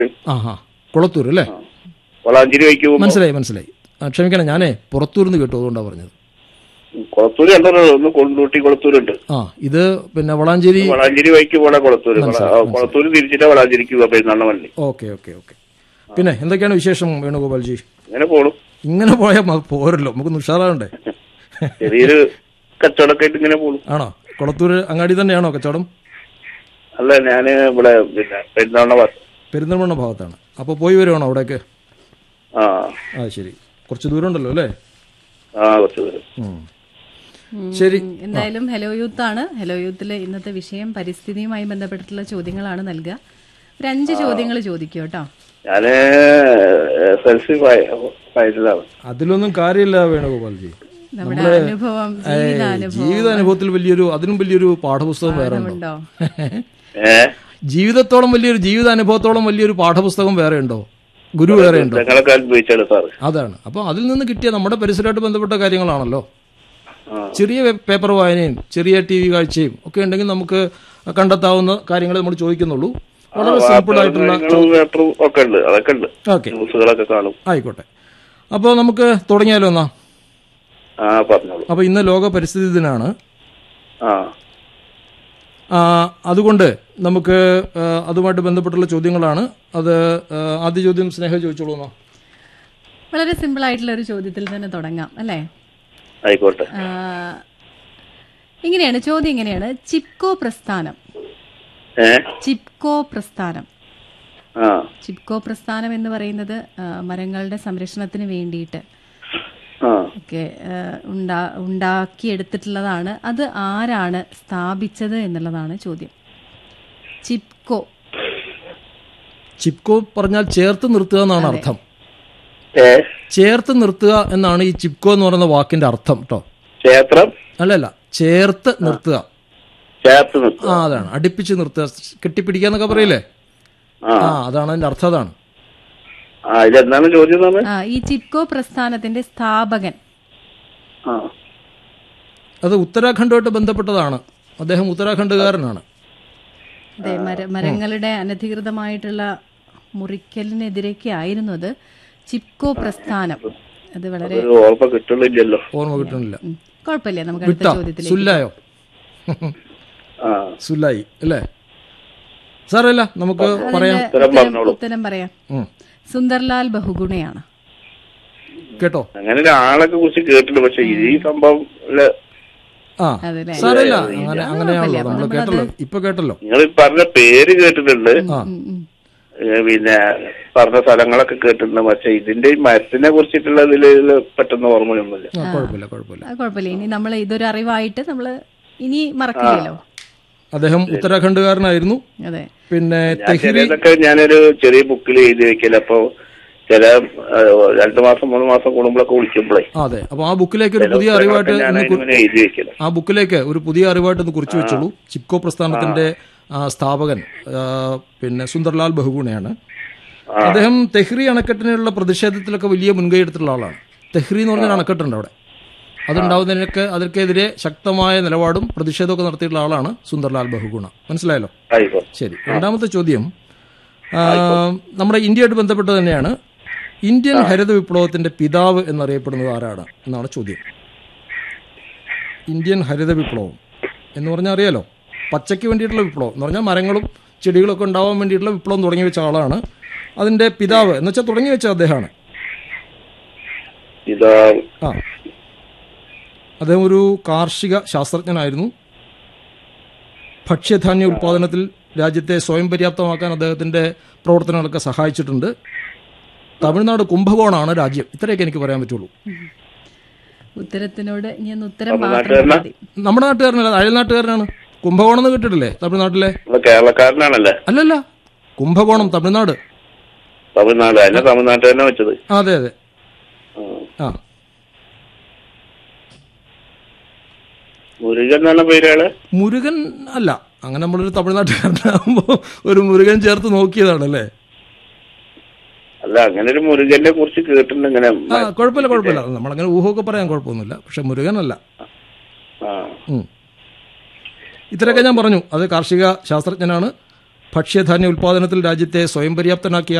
ആ ഹാ, കുളത്തൂർ അല്ലേ? വളാഞ്ചേരി വഴിക്ക് പോകുമ്പോ. മനസ്സിലായി. ക്ഷമിക്കണം, ഞാനേ പുറത്തൂർന്ന് കേട്ടു, അതുകൊണ്ടാണ് പറഞ്ഞത്. കുളത്തൂര് രണ്ടെണ്ണം, ഒന്ന് കൊണ്ടൂട്ടി കുളത്തൂരുണ്ട്. ആ, ഇത് പിന്നെ വളാഞ്ചേരി വഴിക്ക് പോണ കുളത്തൂര്. കുളത്തൂര് തിരിച്ചിട്ടാ വളാഞ്ചേരിക്ക് പോവാ പെരുന്നാളിന് വണ്ടി. ഓക്കെ. പിന്നെ എന്തൊക്കെയാണ് വിശേഷം വേണുഗോപാൽജി? ഇങ്ങനെ പോയാൽ പോരല്ലോ, നമുക്ക് ഉഷാറാവണ്ടേ? ചെറിയൊരു കച്ചവടമൊക്കെ ആയിട്ട് ഇങ്ങനെ പോകും. ആണോ? കുളത്തൂർ അങ്ങാടി തന്നെയാണോ കച്ചവടം? അല്ല, ഞാന് ഇവിടെ പിന്നെ പെരിന്തൽമണ്ണ ഭാഗത്താണ്. അപ്പൊ പോയി വരുവാണോ അവിടേക്ക്? ആ ശരി, കുറച്ച് ദൂരം ഉണ്ടല്ലോ അല്ലേ? കുറച്ച് ദൂരം. ശരി, എന്തായാലും ഹലോ യൂത്ത് ആണ്. ഹലോ യൂത്തില് ഇന്നത്തെ വിഷയം പരിസ്ഥിതിയുമായി ബന്ധപ്പെട്ടിട്ടുള്ള ചോദ്യങ്ങളാണ് നൽകുക. ഒരു 5 ചോദ്യങ്ങൾ ചോദിക്കൂ കേട്ടോ. ഞാന് അതിലൊന്നും കാര്യമില്ല വേണുഗോപാൽജി. നമ്മുടെ അനുഭവം, ജീവിതാനുഭവത്തിൽ അതിനും വലിയൊരു പാഠപുസ്തകം വേറെ ഉണ്ടോ? ജീവിതാനുഭവത്തോളം വലിയൊരു പാഠപുസ്തകം വേറെ ഉണ്ടോ? ഗുരു വേറെ ഉണ്ടോ? അതാണ്. അപ്പൊ അതിൽ നിന്ന് കിട്ടിയ നമ്മുടെ പരിസരമായിട്ട് ബന്ധപ്പെട്ട കാര്യങ്ങളാണല്ലോ. ചെറിയ പേപ്പർ വായനയും ചെറിയ TV കാഴ്ചയും ഒക്കെ ഉണ്ടെങ്കിൽ നമുക്ക് കണ്ടെത്താവുന്ന കാര്യങ്ങൾ നമ്മൾ ചോദിക്കുന്നുള്ളൂ. വളരെ സിമ്പിൾ ആയിട്ടുള്ള. ആയിക്കോട്ടെ, അപ്പൊ നമുക്ക് തുടങ്ങിയാലോ എന്നാ? അപ്പൊ ഇന്ന് ലോക പരിസ്ഥിതി ദിനാണ്. അതുകൊണ്ട് നമുക്ക് അതുമായിട്ട് ബന്ധപ്പെട്ടുള്ള ചോദ്യങ്ങളാണ്. അത് ആദ്യ ചോദ്യം സ്നേഹ ചോദിച്ചോളൂ എന്നാ. വളരെ സിമ്പിൾ ആയിട്ടുള്ള ഒരു ചോദ്യത്തിൽ തന്നെ തുടങ്ങാം അല്ലേ? ആയിക്കോട്ടെ. ചോദ്യം ഇങ്ങനെയാണ്. ചിപ്കോ പ്രസ്ഥാനം എന്ന് പറയുന്നത് മരങ്ങളുടെ സംരക്ഷണത്തിന് വേണ്ടിയിട്ട് ഒക്കെ ഉണ്ടാക്കിയെടുത്തിട്ടുള്ളതാണ്. അത് ആരാണ് സ്ഥാപിച്ചത് എന്നുള്ളതാണ് ചോദ്യം. ചിപ്കോ പറഞ്ഞാൽ ചേർത്ത് നിർത്തുക എന്നാണ് അർത്ഥം. ചേർത്ത് നിർത്തുക എന്നാണ് ഈ ചിപ്കോ എന്ന് പറയുന്ന വാക്കിന്റെ അർത്ഥം കേട്ടോ. അല്ലല്ല, ചേർത്ത് നിർത്തുക. അതാണ്, അടുപ്പിച്ച് നിർത്തുക, കെട്ടിപ്പിടിക്കാന്നൊക്കെ പറയില്ലേ? അതാണ് അതിന്റെ അർത്ഥം. അതാണ്. ഈ ചിപ്കോ പ്രസ്ഥാനത്തിന്റെ സ്ഥാപകൻ അത് ഉത്തരാഖണ്ഡുമായിട്ട് ബന്ധപ്പെട്ടതാണ്. അദ്ദേഹം ഉത്തരാഖണ്ഡുകാരനാണ്. അതെ, മരങ്ങളുടെ അനധികൃതമായിട്ടുള്ള മുറിക്കലിനെതിരൊക്കെ ആയിരുന്നു അത് ചിപ്കോ പ്രസ്ഥാനം. അത് വളരെ ഓർമ്മ കിട്ടുന്നില്ല. കുഴപ്പമില്ല, നമുക്ക് അടുത്ത ചോദ്യത്തിലേക്ക്. സുല്ലായി അല്ലേ? സാറല്ല, നമുക്ക് ഉത്തരം പറയാം. സുന്ദർലാൽ ബഹുഗുണയാണ് കേട്ടോ. അങ്ങനെ ഒരാളൊക്കെ കുറിച്ച് കേട്ടിട്ടുണ്ട്, പക്ഷെ ഈ സംഭവം സാരല്ല, അങ്ങനെയാണല്ലോ നമ്മൾ കേട്ടല്ലോ. ഇപ്പൊ കേട്ടല്ലോ, നിങ്ങൾ പറഞ്ഞ പേര് കേട്ടിട്ടുണ്ട്, പിന്നെ പറഞ്ഞ സ്ഥലങ്ങളൊക്കെ കേട്ടിട്ടുണ്ട്, പക്ഷെ ഇതിന്റെ മരത്തിനെ കുറിച്ചിട്ടുള്ള ഇതില് പെട്ടെന്ന് ഓർമ്മയൊന്നുമില്ല. കുഴപ്പമില്ല. ഇനി നമ്മൾ ഇതൊരു അറിവായിട്ട് നമ്മള് ഇനി മറക്കില്ലല്ലോ. അദ്ദേഹം ഉത്തരാഖണ്ഡുകാരനായിരുന്നു. അതെ. പിന്നെ ഇതൊക്കെ ഞാനൊരു ചെറിയ ബുക്കിൽ എഴുതി വെക്കല. അപ്പൊ ചില 2 മാസം 3 മാസം കൂടുമ്പോഴൊക്കെ വിളിക്കുമ്പോഴേ. അതെ, അപ്പൊ ആ ബുക്കിലേക്ക് ഒരു പുതിയ അറിവായിട്ട് ഒന്ന് കുറിച്ചു വെച്ചോളൂ. ചിപ്കോ പ്രസ്ഥാനത്തിന്റെ സ്ഥാപകൻ പിന്നെ സുന്ദർലാൽ ബഹുഗുണയാണ്. അദ്ദേഹം തെഹ്രി അണക്കെട്ടിനുള്ള പ്രതിഷേധത്തിലൊക്കെ വലിയ മുൻകൈ എടുത്തിട്ടുള്ള ആളാണ്. തെഹ്രി എന്ന് പറഞ്ഞൊരു അണക്കെട്ടുണ്ട് അവിടെ. അതുണ്ടാവുന്നതിനൊക്കെ അതിർക്കെതിരെ ശക്തമായ നിലപാടും പ്രതിഷേധമൊക്കെ നടത്തിയിട്ടുള്ള ആളാണ് സുന്ദർലാൽ ബഹുഗുണ. മനസ്സിലായല്ലോ? ശരി, രണ്ടാമത്തെ ചോദ്യം നമ്മുടെ ഇന്ത്യയായിട്ട് ബന്ധപ്പെട്ട് തന്നെയാണ്. ഇന്ത്യൻ ഹരിത വിപ്ലവത്തിന്റെ പിതാവ് എന്നറിയപ്പെടുന്നത് ആരാണ് എന്നാണ് ചോദ്യം. ഇന്ത്യൻ ഹരിത വിപ്ലവം എന്ന് പറഞ്ഞാൽ അറിയാലോ, പച്ചയ്ക്ക് വേണ്ടിയിട്ടുള്ള വിപ്ലവം എന്ന് പറഞ്ഞാൽ മരങ്ങളും ചെടികളൊക്കെ ഉണ്ടാവാൻ വേണ്ടിയിട്ടുള്ള വിപ്ലവം തുടങ്ങി വെച്ച ആളാണ്. അതിന്റെ പിതാവ് എന്ന് വെച്ചാൽ തുടങ്ങി വെച്ച അദ്ദേഹമാണ്. അദ്ദേഹം ഒരു കാർഷിക ശാസ്ത്രജ്ഞനായിരുന്നു. ഭക്ഷ്യധാന്യ ഉൽപാദനത്തിൽ രാജ്യത്തെ സ്വയം പര്യാപ്തമാക്കാൻ അദ്ദേഹത്തിന്റെ പ്രവർത്തനങ്ങളൊക്കെ സഹായിച്ചിട്ടുണ്ട്. തമിഴ്നാട് കുംഭകോണാണ് രാജ്യം. ഇത്രയൊക്കെ എനിക്ക് പറയാൻ പറ്റുള്ളൂ. ഉത്തരത്തിനോട് നമ്മുടെ നാട്ടുകാരനല്ല, അയൽനാട്ടുകാരനാണ്. കുംഭകോണം എന്ന് കേട്ടിട്ടില്ലേ? തമിഴ്നാട്ടിലെ കേരളക്കാരനാണല്ലേ? അല്ലല്ല, കുംഭകോണം തമിഴ്നാട്. തമിഴ്നാട്ടുകാരനെ വെച്ചത്. അതെ. മുരുകൻ അല്ല, അങ്ങനെ നമ്മളൊരു തമിഴ്നാട്ടുകാരനാകുമ്പോ ഒരു മുരുകൻ ചേർത്ത് നോക്കിയതാണല്ലേ? അല്ല, അങ്ങനെ ഒരു മുരുകനെ കുറിച്ച് കേട്ടിട്ടുണ്ട്. ഇങ്ങനെ കുഴപ്പമില്ല, നമ്മളങ്ങനെ ഊഹമൊക്കെ പറയാൻ കുഴപ്പമൊന്നുമില്ല. പക്ഷെ മുരുകനല്ല. ഇത്രയൊക്കെ ഞാൻ പറഞ്ഞു. അത് കാർഷിക ശാസ്ത്രജ്ഞനാണ്. ഭക്ഷ്യധാന്യ ഉൽപാദനത്തിൽ രാജ്യത്തെ സ്വയം പര്യാപ്തനാക്കിയ